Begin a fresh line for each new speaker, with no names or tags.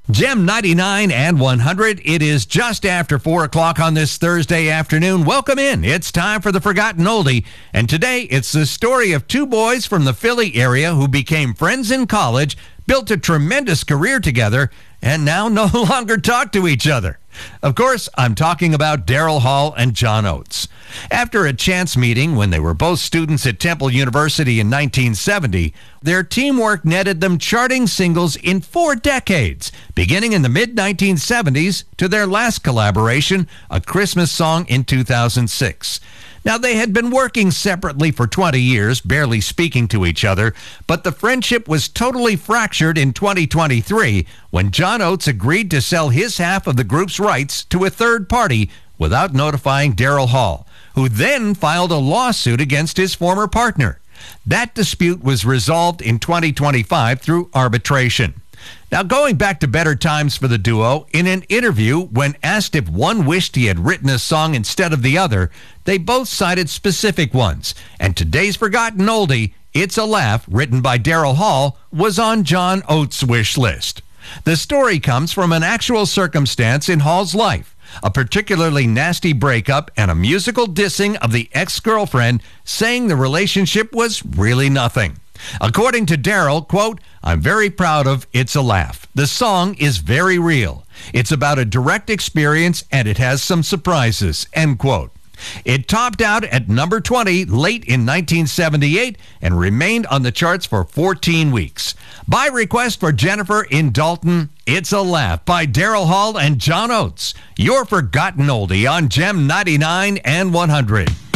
Gem 99 and 100. It is just after 4 o'clock on this Thursday afternoon. Welcome in. It's time for the Forgotten Oldie. And today it's the story of two boys from the Philly area who became friends in college, built a tremendous career together, and now no longer talk to each other. Of course, I'm talking about Daryl Hall and John Oates. After a chance meeting when they were both students at Temple University in 1970, their teamwork netted them charting singles in 4 decades, beginning in the mid-1970s to their last collaboration, A Christmas Song, in 2006. Now, they had been working separately for 20 years, barely speaking to each other, but the friendship was totally fractured in 2023 when John Oates agreed to sell his half of the group's rights to a third party without notifying Daryl Hall, who then filed a lawsuit against his former partner. That dispute was resolved in 2025 through arbitration. Now, going back to better times for the duo, in an interview, when asked if one wished he had written a song instead of the other, they both cited specific ones. And today's Forgotten Oldie, It's a Laugh, written by Daryl Hall, was on John Oates' wish list. The story comes from an actual circumstance in Hall's life, a particularly nasty breakup and a musical dissing of the ex-girlfriend, saying the relationship was really nothing. According to Daryl, quote, "I'm very proud of It's a Laugh. The song is very real. It's about a direct experience and it has some surprises," end quote. It topped out at number 20 late in 1978 and remained on the charts for 14 weeks. By request for Jennifer in Dalton, It's a Laugh by Daryl Hall and John Oates. Your Forgotten Oldie on Gem 99 and 100.